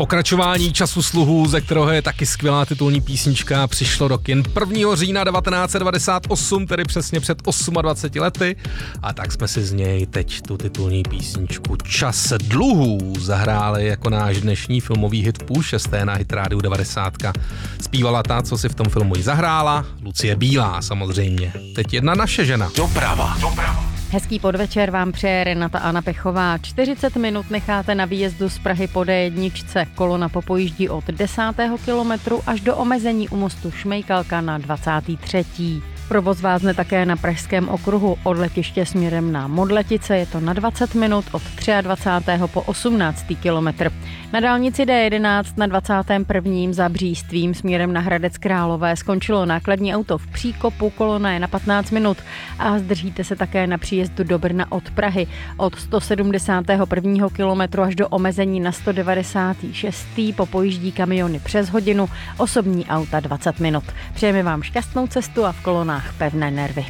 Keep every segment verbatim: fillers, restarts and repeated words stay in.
Pokračování Času sluhů, ze kterého je taky skvělá titulní písnička, přišlo do kin prvního října devatenáct set devadesát osm, tedy přesně před dvaceti osmi lety. A tak jsme si z něj teď tu titulní písničku Čas dluhů zahráli jako náš dnešní filmový hit v půl šesté na Hit Rádiu devadesátka. Zpívala ta, co si v tom filmu i zahrála, Lucie Bílá samozřejmě. Teď jedna naše žena. Doprava. Doprava. Hezký podvečer vám přeje Renata Anna Pechová. čtyřicet minut necháte na výjezdu z Prahy po dé jedna. Kolona popojíždí od desátého kilometru až do omezení u mostu Šmejkalka na dvacátý třetí Provoz vázne také na pražském okruhu od letiště směrem na Modletice, je to na dvacet minut od dvacátého třetího po osmnáctý kilometr. Na dálnici dé jedenáct na dvacátém prvním za Břístvím směrem na Hradec Králové skončilo nákladní auto v příkopu, kolona je na patnáct minut a zdržíte se také na příjezdu do Brna od Prahy od sto sedmdesátého prvního kilometru až do omezení na sto devadesátý šestý Popojíždí kamiony přes hodinu, osobní auta dvacet minut. Přejeme vám šťastnou cestu a v kolonách pevné nervy.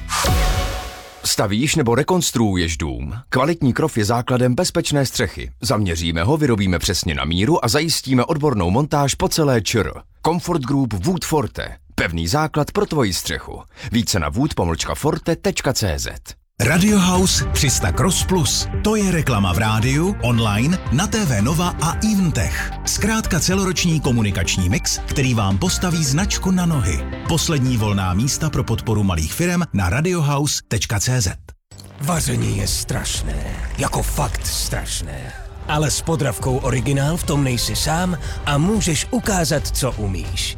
Stavíš nebo rekonstruuješ dům? Kvalitní krov je základem bezpečné střechy. Zaměříme ho, vyrobíme přesně na míru a zajistíme odbornou montáž po celé ČR. Comfort Group Wood Forte. Pevný základ pro tvoji střechu. Více na wood pomlčka forte tečka cé zet. Radio House tři sta Cross Plus. To je reklama v rádiu, online, na té vé Nova a Eventech. Zkrátka celoroční komunikační mix, který vám postaví značku na nohy. Poslední volná místa pro podporu malých firem na radiohouse tečka cé zet. Vaření je strašné, jako fakt strašné. Ale s Podravkou Originál v tom nejsi sám a můžeš ukázat, co umíš.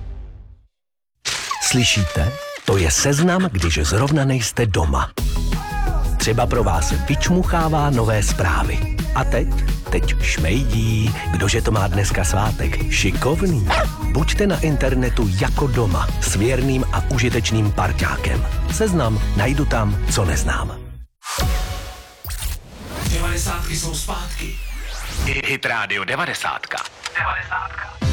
Slyšíte? To je seznam, když zrovna nejste doma. Třeba pro vás vyčmuchává nové zprávy. A teď? Teď šmejdí. Kdože to má dneska svátek? Šikovný. Buďte na internetu jako doma s věrným a užitečným parťákem. Seznam najdu tam, co neznám. devadesátky jsou zpátky. Hit Rádio devadesátka. devadesátka.